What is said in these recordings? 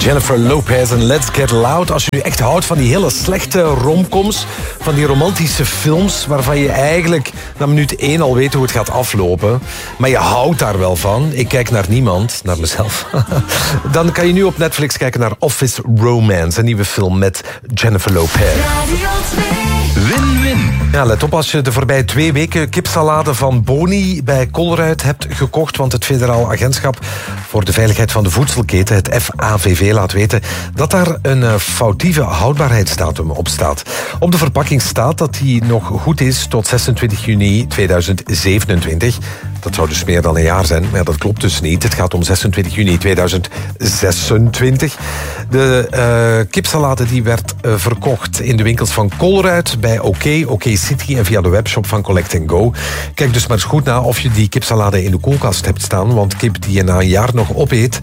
Jennifer Lopez en Let's Get Loud. Als je nu echt houdt van die hele slechte romcoms, van die romantische films waarvan je eigenlijk na minuut 1 al weet hoe het gaat aflopen, maar je houdt daar wel van. Ik kijk naar niemand, naar mezelf. Dan kan je nu op Netflix kijken naar Office Romance, een nieuwe film met Jennifer Lopez. Win-win. Ja, let op als je de voorbije 2 weken kipsalade van Boni bij Colruyt hebt gekocht, want het Federaal Agentschap voor de Veiligheid van de Voedselketen, het FAVV, laat weten dat daar een foutieve houdbaarheidsdatum op staat. Op de verpakking staat dat die nog goed is tot 26 juni 2027. Dat zou dus meer dan een jaar zijn, maar dat klopt dus niet. Het gaat om 26 juni 2026. De kipsalade die werd verkocht in de winkels van Colruyt, bij OK City en via de webshop van Collect & Go. Kijk dus maar eens goed na of je die kipsalade in de koelkast hebt staan, want kip die je na een jaar nog opeet,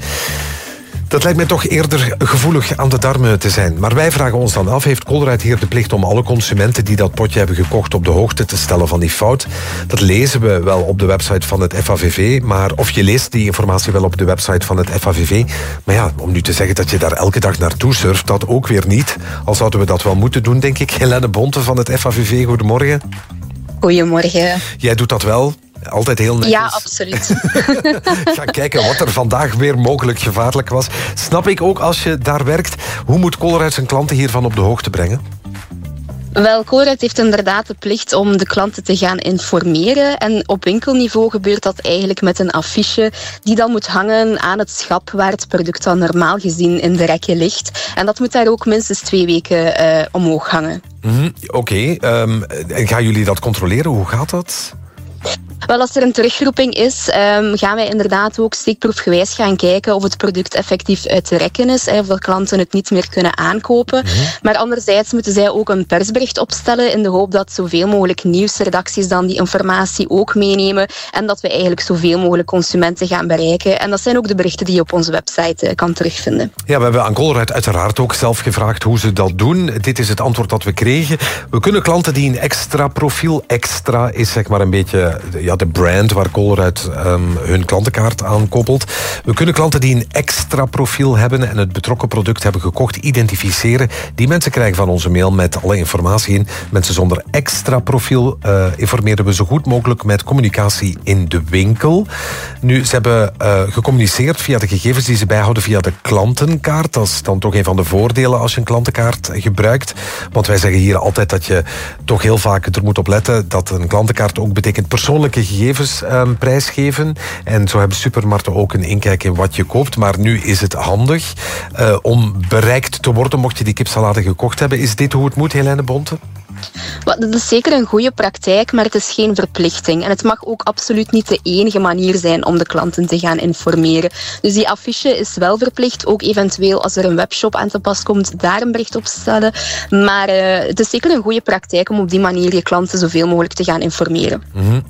dat lijkt mij toch eerder gevoelig aan de darmen te zijn. Maar wij vragen ons dan af, heeft Colruyt hier de plicht om alle consumenten die dat potje hebben gekocht op de hoogte te stellen van die fout? Dat lezen we wel op de website van het FAVV, maar of je leest die informatie wel op de website van het FAVV. Maar ja, om nu te zeggen dat je daar elke dag naartoe surft, dat ook weer niet. Al zouden we dat wel moeten doen, denk ik. Helene Bonte van het FAVV, goedemorgen. Goedemorgen. Jij doet dat wel? Altijd heel netjes. Ja, absoluut. Ga kijken wat er vandaag weer mogelijk gevaarlijk was. Snap ik ook als je daar werkt. Hoe moet Colruyt zijn klanten hiervan op de hoogte brengen? Wel, Colruyt heeft inderdaad de plicht om de klanten te gaan informeren. En op winkelniveau gebeurt dat eigenlijk met een affiche die dan moet hangen aan het schap waar het product dan normaal gezien in de rekken ligt. En dat moet daar ook minstens 2 weken omhoog hangen. Oké. En gaan jullie dat controleren? Hoe gaat dat? Wel, als er een terugroeping is, gaan wij inderdaad ook steekproefgewijs gaan kijken of het product effectief uit de rekken is, of dat klanten het niet meer kunnen aankopen. Maar anderzijds moeten zij ook een persbericht opstellen in de hoop dat zoveel mogelijk nieuwsredacties dan die informatie ook meenemen en dat we eigenlijk zoveel mogelijk consumenten gaan bereiken. En dat zijn ook de berichten die je op onze website kan terugvinden. Ja, we hebben aan Colruyt uiteraard ook zelf gevraagd hoe ze dat doen. Dit is het antwoord dat we kregen. We kunnen klanten die een extra profiel, extra is zeg maar een beetje de brand waar Colruyt hun klantenkaart aan koppelt. We kunnen klanten die een extra profiel hebben en het betrokken product hebben gekocht identificeren. Die mensen krijgen van onze mail met alle informatie in. Mensen zonder extra profiel informeren we zo goed mogelijk met communicatie in de winkel. Nu, ze hebben gecommuniceerd via de gegevens die ze bijhouden via de klantenkaart. Dat is dan toch een van de voordelen als je een klantenkaart gebruikt. Want wij zeggen hier altijd dat je toch heel vaak er moet op letten dat een klantenkaart ook betekent persoonlijke gegevens prijsgeven. En zo hebben supermarkten ook een inkijk in wat je koopt. Maar nu is het handig om bereikt te worden mocht je die kipsalade gekocht hebben. Is dit hoe het moet, Helene Bonte? Dat is zeker een goede praktijk, maar het is geen verplichting. En het mag ook absoluut niet de enige manier zijn om de klanten te gaan informeren. Dus die affiche is wel verplicht, ook eventueel als er een webshop aan te pas komt, daar een bericht op stellen. Maar het is zeker een goede praktijk om op die manier je klanten zoveel mogelijk te gaan informeren.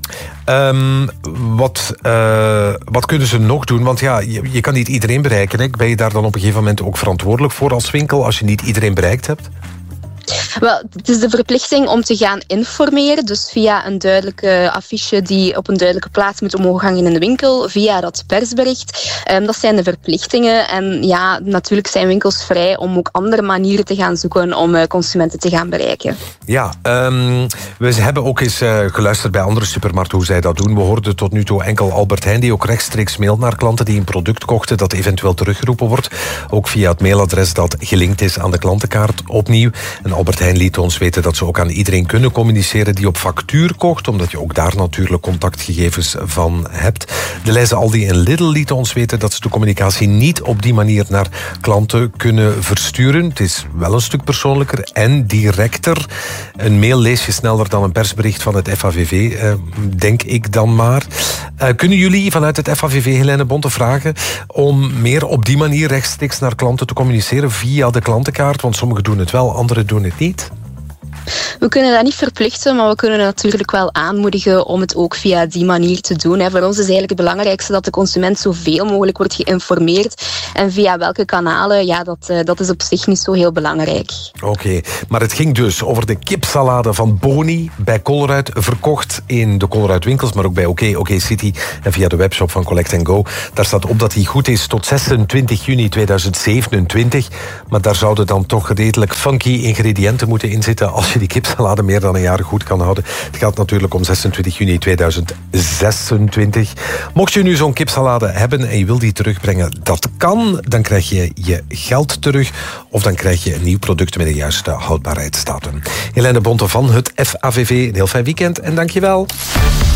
Wat kunnen ze nog doen? Want ja, je kan niet iedereen bereiken. Hè? Ben je daar dan op een gegeven moment ook verantwoordelijk voor als winkel als je niet iedereen bereikt hebt? Wel, het is de verplichting om te gaan informeren, dus via een duidelijke affiche die op een duidelijke plaats moet omhoog hangen in de winkel, via dat persbericht. Dat zijn de verplichtingen. En ja, natuurlijk zijn winkels vrij om ook andere manieren te gaan zoeken om consumenten te gaan bereiken. Ja, we hebben ook eens geluisterd bij andere supermarkten hoe zij dat doen. We hoorden tot nu toe enkel Albert Heijn die ook rechtstreeks mailt naar klanten die een product kochten dat eventueel teruggeroepen wordt. Ook via het mailadres dat gelinkt is aan de klantenkaart opnieuw. En Albert Heijn liet ons weten dat ze ook aan iedereen kunnen communiceren die op factuur kocht, omdat je ook daar natuurlijk contactgegevens van hebt. De Leize Aldi en Lidl lieten ons weten dat ze de communicatie niet op die manier naar klanten kunnen versturen. Het is wel een stuk persoonlijker en directer. Een mail lees je sneller dan een persbericht van het FAVV, denk ik dan maar. Kunnen jullie vanuit het FAVV, Helene Bonte, vragen om meer op die manier rechtstreeks naar klanten te communiceren via de klantenkaart? Want sommigen doen het wel, anderen doen het niet. We kunnen dat niet verplichten, maar we kunnen natuurlijk wel aanmoedigen om het ook via die manier te doen. Voor ons is eigenlijk het belangrijkste dat de consument zoveel mogelijk wordt geïnformeerd. En via welke kanalen, dat is op zich niet zo heel belangrijk. Oké, maar het ging dus over de kipsalade van Boni bij Colruyt, verkocht in de Colruyt winkels, maar ook bij OK City en via de webshop van Collect & Go. Daar staat op dat die goed is tot 26 juni 2027. Maar daar zouden dan toch redelijk funky ingrediënten moeten inzitten als je die kipsalade meer dan een jaar goed kan houden. Het gaat natuurlijk om 26 juni 2026. Mocht je nu zo'n kipsalade hebben en je wil die terugbrengen, dat kan. Dan krijg je je geld terug of dan krijg je een nieuw product met de juiste houdbaarheidsdatum. Helene Bonte van het FAVV, een heel fijn weekend en dankjewel.